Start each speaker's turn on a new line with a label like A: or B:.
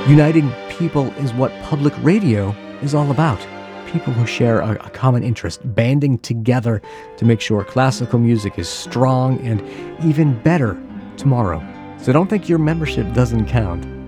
A: Uniting people is what public radio is all about. People who share a common interest, banding together to make sure classical music is strong and even better tomorrow. So don't think your membership doesn't count.